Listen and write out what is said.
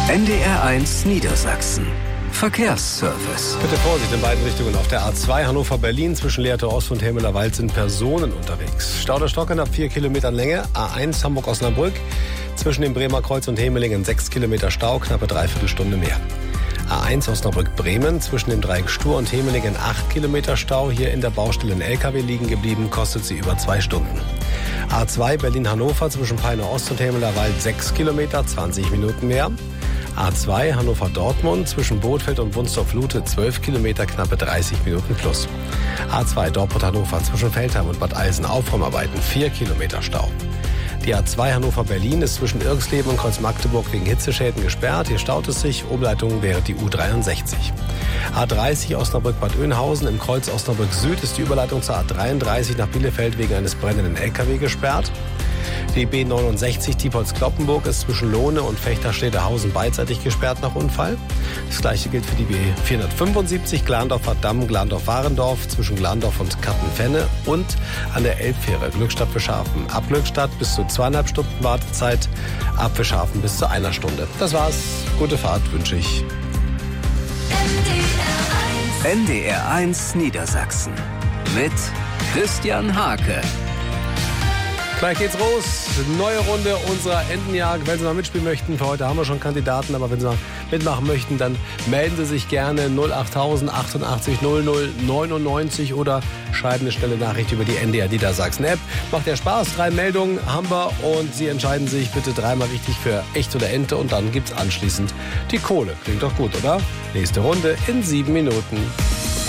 NDR1 Niedersachsen. Verkehrsservice. Bitte Vorsicht in beiden Richtungen. Auf der A2 Hannover-Berlin zwischen Lehrte Ost und Hemeler Wald sind Personen unterwegs. Stau der Stock knapp 4 Kilometern Länge. A1 Hamburg-Osnabrück zwischen dem Bremer Kreuz und Hemelingen 6 Kilometer Stau, knappe Dreiviertelstunde mehr. A1 Osnabrück-Bremen zwischen dem Dreieck Stur und Hemelingen 8 Kilometer Stau. Hier in der Baustelle ein LKW liegen geblieben, kostet sie über 2 Stunden. A2 Berlin-Hannover zwischen Peine Ost und Hemeler Wald 6 Kilometer, 20 Minuten mehr. A2 Hannover-Dortmund zwischen Bothfeld und Wunsdorf-Lute 12 Kilometer, knappe 30 Minuten plus. A2 Dortmund-Hannover zwischen Feldheim und Bad Eilsen Aufräumarbeiten 4 Kilometer Stau. Die A2 Hannover-Berlin ist zwischen Irxleben und Kreuz-Magdeburg wegen Hitzeschäden gesperrt. Hier staut es sich. Umleitung wäre die U63. A30 Osnabrück-Bad Oeynhausen im Kreuz Osnabrück Süd ist die Überleitung zur A33 nach Bielefeld wegen eines brennenden LKW gesperrt. Die B69 Diepholz-Kloppenburg ist zwischen Lohne und Fechter-Stedehausen beidseitig gesperrt nach Unfall. Das gleiche gilt für die B475 Glandorfer Damm, Glandorf-Warendorf zwischen Glandorf und Kattenfenne und an der Elbfähre Glückstadt-Wischhafen. Ab Glückstadt bis zu 2,5 Stunden Wartezeit, ab Wischhafen bis zu 1 Stunde. Das war's. Gute Fahrt wünsche ich. NDR1 Niedersachsen mit Christian Hake. Gleich geht's los. Neue Runde unserer Entenjagd. Wenn Sie mal mitspielen möchten, für heute haben wir schon Kandidaten, aber wenn Sie mal mitmachen möchten, dann melden Sie sich gerne 08000 88 00 99 oder schreiben eine schnelle Nachricht über die NDR Niedersachsen App. Macht ja Spaß. 3 Meldungen haben wir und Sie entscheiden sich bitte 3-mal richtig für Echt oder Ente und dann gibt's anschließend die Kohle. Klingt doch gut, oder? Nächste Runde in 7 Minuten.